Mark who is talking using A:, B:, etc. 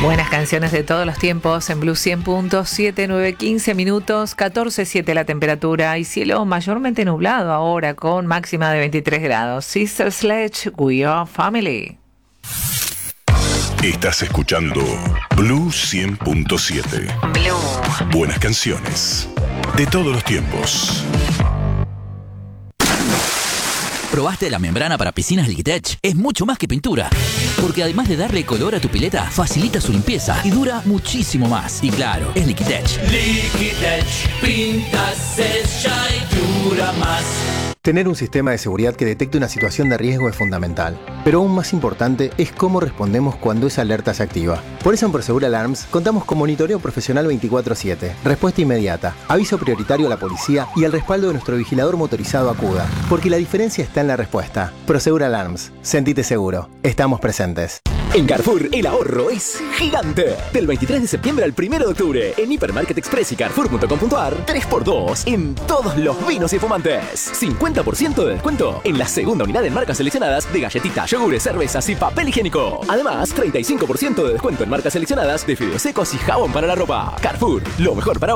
A: Buenas canciones de todos los tiempos en Blue 100.7, 9:15 minutos, 14:07 la temperatura y cielo mayormente nublado ahora con máxima de 23 grados. Sister Sledge, We Are Family.
B: Estás escuchando Blue 100.7.
A: Blue.
B: Buenas canciones de todos los tiempos.
C: ¿Probaste la membrana para piscinas Liquitech? Es mucho más que pintura, porque además de darle color a tu pileta, facilita su limpieza y dura muchísimo más. Y claro, es Liquitech.
D: Liquitech, pinta, sella y dura más.
E: Tener un sistema de seguridad que detecte una situación de riesgo es fundamental, pero aún más importante es cómo respondemos cuando esa alerta se activa. Por eso en Prosegur Alarms contamos con monitoreo profesional 24/7, respuesta inmediata, aviso prioritario a la policía y el respaldo de nuestro vigilador motorizado Acuda, porque la diferencia está en la respuesta. Prosegur Alarms, sentite seguro, estamos presentes.
F: En Carrefour, el ahorro es gigante. Del 23 de septiembre al 1 de octubre, en Hipermarket Express y Carrefour.com.ar, 3x2 en todos los vinos y fumantes. 50% de descuento en la segunda unidad en marcas seleccionadas de galletitas, yogures, cervezas y papel higiénico. Además, 35% de descuento en marcas seleccionadas de fideos secos y jabón para la ropa. Carrefour, lo mejor para